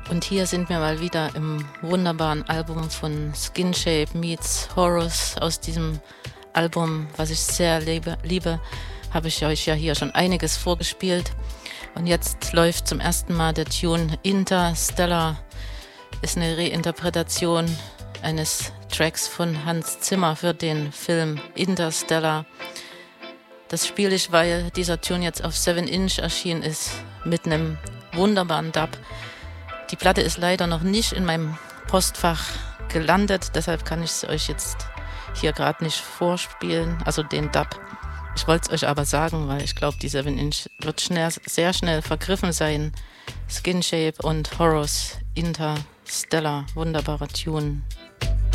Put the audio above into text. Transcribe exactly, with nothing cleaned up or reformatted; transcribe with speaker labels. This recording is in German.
Speaker 1: Und hier sind wir mal wieder im wunderbaren Album von Skin Shape meets Horus. Aus diesem Album, was ich sehr liebe, liebe habe ich euch ja hier schon einiges vorgespielt. Und jetzt läuft zum ersten Mal der Tune Interstellar. Ist eine Reinterpretation eines Tracks von Hans Zimmer für den Film Interstellar. Das spiele ich, weil dieser Tune jetzt auf seven inch erschienen ist, mit einem wunderbaren Dub. Die Platte ist leider noch nicht in meinem Postfach gelandet, deshalb kann ich es euch jetzt hier gerade nicht vorspielen, also den Dub. Ich wollte es euch aber sagen, weil ich glaube, die seven inch wird schnell, sehr schnell vergriffen sein. Skin Shape und Horus Interstellar, wunderbarer Tune.